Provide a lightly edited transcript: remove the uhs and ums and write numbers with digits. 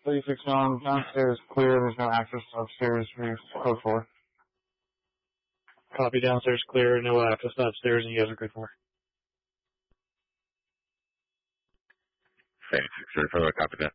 36-1, downstairs clear, there's no access upstairs, code 4. Copy, downstairs clear, no access upstairs, and you guys are good for. 36-34, copy that.